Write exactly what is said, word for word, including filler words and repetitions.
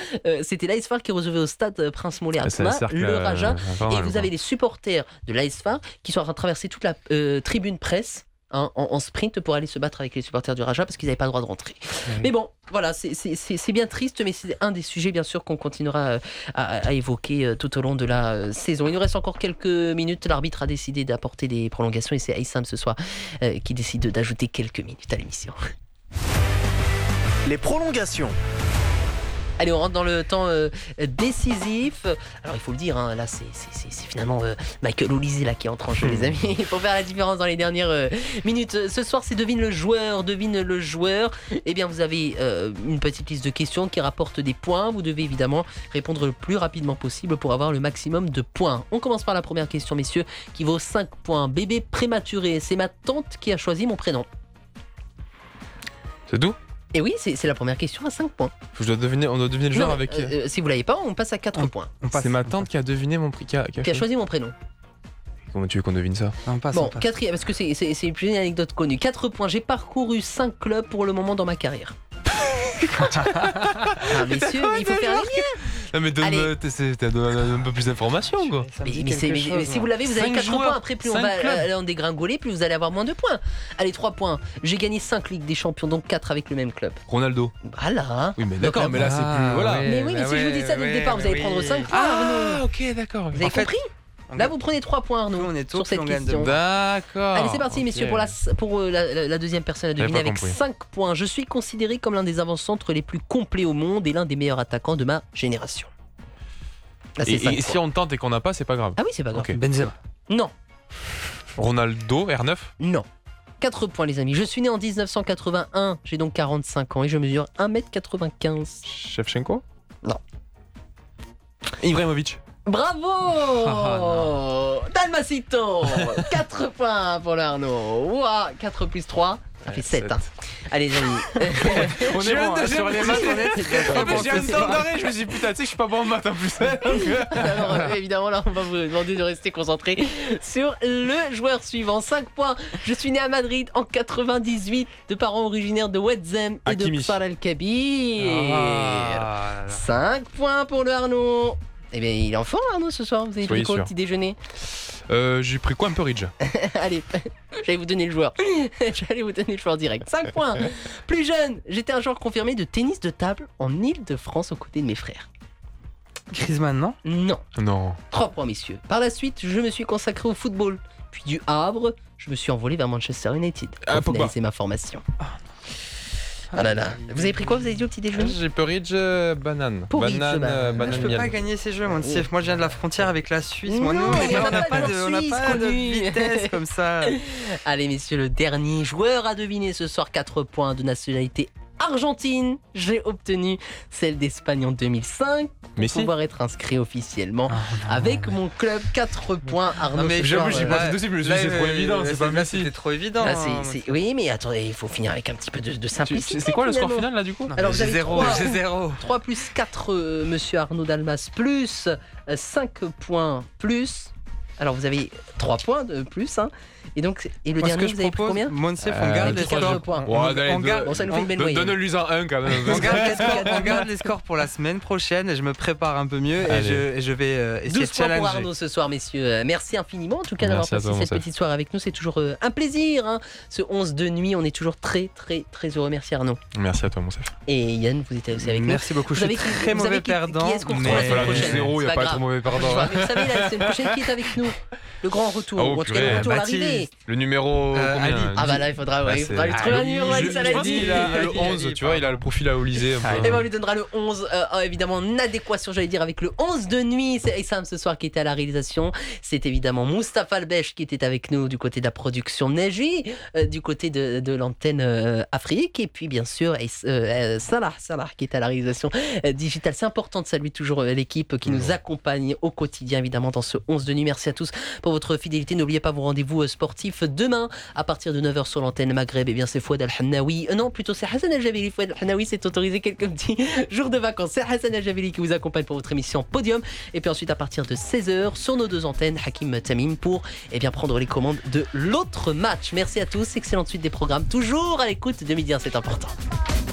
Euh, c'était l'A S F A R qui recevait au stade Prince Moulay à Touma, le euh, Raja. Et vous avez les supporters de l'A S F A R qui sont en train de traverser toute la euh, tribune presse. Hein, en, en sprint pour aller se battre avec les supporters du Raja parce qu'ils n'avaient pas le droit de rentrer. Mmh. Mais bon, voilà, c'est, c'est, c'est, c'est bien triste, mais c'est un des sujets bien sûr qu'on continuera à, à évoquer tout au long de la saison. Il nous reste encore quelques minutes. L'arbitre a décidé d'apporter des prolongations et c'est Aïssam ce soir euh, qui décide d'ajouter quelques minutes à l'émission. Les prolongations. Allez, on rentre dans le temps euh, décisif. Alors, il faut le dire, hein, là, c'est, c'est, c'est, c'est finalement euh, Michael Olise là qui entre en jeu, les amis. Il faut faire la différence dans les dernières euh, minutes. Ce soir, c'est devine le joueur, devine le joueur. Eh bien, vous avez euh, une petite liste de questions qui rapportent des points. Vous devez évidemment répondre le plus rapidement possible pour avoir le maximum de points. On commence par la première question, messieurs, qui vaut cinq points. Bébé prématuré, c'est ma tante qui a choisi mon prénom. C'est tout ? Et oui, c'est, c'est la première question à cinq points. Faut que je dois deviner, on doit deviner le genre Non, avec. euh, si vous l'avez pas, on passe à quatre points. On passe. C'est ma tante qui a deviné mon prix. Qui a, qui a, qui a choisi mon prénom. Comment tu veux qu'on devine ça ? On passe, Bon, on passe. quatrième, parce que c'est, c'est, c'est une anecdote connue. quatre points. J'ai parcouru cinq clubs pour le moment dans ma carrière. Ah, messieurs, il faut faire les liens. Non, mais donne-moi un peu plus d'informations, quoi. Mais, mais, c'est, mais, mais si vous l'avez, vous avez quatre points. Après, plus on va aller en dégringoler, plus vous allez avoir moins de points. Allez, trois points. J'ai gagné cinq Ligues des Champions, donc quatre avec le même club. Ronaldo. Voilà. Oui, mais d'accord, donc, mais là, c'est plus. Voilà. Mais oui, mais si je vous dis ça dès le départ, vous allez prendre cinq points. Ah, ok, d'accord. Vous avez compris ? Là, vous prenez trois points, Arnaud, on est tôt, sur cette question. D'accord. Allez, c'est parti, okay. messieurs, pour, la, pour la, la, la deuxième personne à deviner avec compris. cinq points. Je suis considéré comme l'un des avant-centres les plus complets au monde et l'un des meilleurs attaquants de ma génération. Là, et, et si on tente et qu'on n'a pas, c'est pas grave. Ah oui, c'est pas grave. Okay. Benzema. Non. Ronaldo, R neuf. Non. quatre points, les amis. Je suis né en dix-neuf cent quatre-vingt-un, j'ai donc quarante-cinq ans et je mesure un mètre quatre-vingt-quinze. Shevchenko. Non. Ibrahimovic. Bravo oh, Dalmacito. quatre points pour l'Arnaud. Ouah, quatre plus trois, ça fait sept. Hein. Allez, les amis. On est bon, hein, sur les maths, on est. J'ai un temps d'arrêt, je me suis dit, putain, tu sais que je suis pas bon en maths en plus. Alors, euh, évidemment, là, on va vous demander de rester concentré sur le joueur suivant. cinq points. Je suis né à Madrid en quatre-vingt-dix-huit, de parents originaires de Ouedzem et Hakimi. de Kfar el-Kabir. Ah, cinq points pour le Arnaud. Eh bien, il est en forme, Arnaud, ce soir. Vous avez pris quoi au petit déjeuner? euh, J'ai pris quoi, un porridge. Allez, j'allais vous donner le joueur. J'allais vous donner le joueur direct. cinq points. Plus jeune, j'étais un joueur confirmé de tennis de table en Île-de-France aux côtés de mes frères. Griezmann, non? Non. Non. trois points, messieurs. Par la suite, je me suis consacré au football. Puis du Havre, je me suis envolé vers Manchester United. Ah, pour finaliser ma formation. Ah là là. Vous avez pris quoi? Vous avez dit au petit déjeuner? J'ai porridge euh, banane. Porridge, banane, bah, euh, banane Je peux miel. pas gagner ces jeux, moi. Oh. Moi, je viens de la frontière avec la Suisse. Non, Moi, nous, mais on on n'a n'a pas pas de de, on n'a Suisse pas de connu. vitesse comme ça. Allez, messieurs, le dernier joueur à deviner ce soir. quatre points de nationalité argentine. J'ai obtenu celle d'Espagne en deux mille cinq pour Messi. pouvoir être inscrit officiellement Oh, non, avec non, mon club. quatre points, Arnaud. Non, mais ce j'avoue, soir, j'y euh, pensais dessus, mais je me suis dit, c'est trop évident, c'est pas Messi. C'était trop évident. là, hein. c'est, c'est... Oui, mais attendez, il faut finir avec un petit peu de, de Tu- simplicité. C'est quoi le score finalement. final là du coup? Non, Alors, mais vous j'ai avez zéro, trois. j'ai zéro. trois plus quatre, euh, monsieur Arnaud Dalmas, plus euh, cinq points plus. Alors vous avez trois points de plus, hein. Et donc, et le Moi, ce dernier, que je vous avez pris propose, combien? Monsef, Euh, on garde J'ai les quatre scores. points. Ouais, On- allez, on deux- garde- Bon, ça nous fait une belle moyenne. Donne-lui en un quand même. On garde, les scores, on garde les scores pour la semaine prochaine et je me prépare un peu mieux et Allez. je, et je vais euh, essayer douze de points pour challenger. Arnaud ce soir, messieurs. Euh, Merci infiniment en tout cas d'avoir Merci à passé toi, mon cette chef. petite soirée avec nous. C'est toujours euh, un plaisir, hein. Ce onze de nuit, on est toujours très très très heureux. Merci Arnaud. Merci à toi, mon chef. Et Yann, vous étiez aussi avec nous. Merci beaucoup, je Vous suis savez qui- très vous savez mauvais qui- perdant. qui est-ce qu'on mais- retrouve la semaine Voilà, du prochaine. zéro, il C'est n'y a pas pas être grave. mauvais perdant. Mais vous savez, la semaine prochaine, qui est avec nous? Le grand retour. Oh, ou en tout cas, purée. le retour à Baptiste. l'arrivée. Le numéro. Euh, combien Ali. Ah bah là, il faudra, ouais, Ah, il faudra lui c'est- trouver un Ah, numéro, je- Ali, ça je l'a pense dit. qu'il a le onze, tu vois, il a le profil à Olysée. un peu. Et ben on lui donnera le onze, euh, euh, évidemment en adéquation, j'allais dire, avec le onze de nuit. C'est Aïssam ce soir qui était à la réalisation. C'est évidemment Moustapha Albesh qui était avec nous du côté de la production Neji, euh, du côté de, de l'antenne euh, Afrique. Et puis bien sûr Aïs- euh, euh, Salah, Salah qui est à la réalisation euh, digitale. C'est important de saluer toujours euh, l'équipe qui nous accompagne au quotidien, évidemment, dans ce onze de nuit. Merci à tous pour votre fidélité. N'oubliez pas vos rendez-vous euh, sportifs demain à partir de neuf heures sur l'antenne Maghreb. Et bien c'est Fouad Al-Hannaoui. Euh, non, plutôt c'est Hassan Al-Jabili. Fouad Al-Hannaoui s'est autorisé quelques petits jours de vacances. C'est Hassan Al-Jabili qui vous accompagne pour votre émission Podium. Et puis ensuite, à partir de seize heures, sur nos deux antennes, Hakim Tamim pour eh bien, prendre les commandes de l'autre match. Merci à tous. Excellente suite des programmes. Toujours à l'écoute de Midi un, c'est important.